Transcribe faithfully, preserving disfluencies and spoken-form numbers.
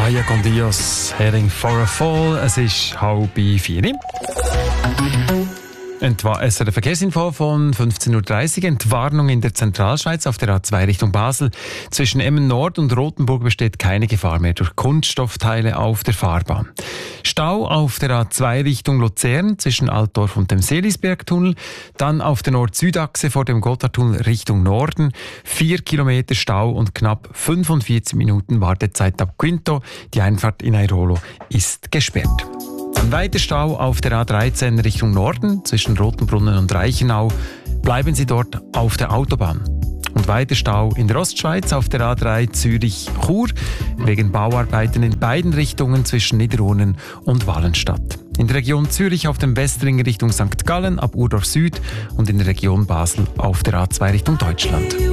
Vaya con Dios, heading for a fall. Es ist halb vier. Entwa- es ist eine Verkehrsinfo von fünfzehn Uhr dreißig. Entwarnung in der Zentralschweiz auf der A zwei Richtung Basel. Zwischen Emmen Nord und Rothenburg besteht keine Gefahr mehr durch Kunststoffteile auf der Fahrbahn. Stau auf der A zwei Richtung Luzern zwischen Altdorf und dem Seelisbergtunnel. Dann auf der Nord-Süd-Achse vor dem Gotthardtunnel Richtung Norden. Vier Kilometer Stau und knapp fünfundvierzig Minuten Wartezeit ab Quinto. Die Einfahrt in Airolo ist gesperrt. Dann weiter Stau auf der A dreizehn Richtung Norden zwischen Rotenbrunnen und Reichenau. Bleiben Sie dort auf der Autobahn. Und weiter Stau in der Ostschweiz auf der A drei Zürich-Chur wegen Bauarbeiten in beiden Richtungen zwischen Niederurnen und Wallenstadt. In der Region Zürich auf dem Westring Richtung Sankt Gallen ab Urdorf Süd und in der Region Basel auf der A zwei Richtung Deutschland.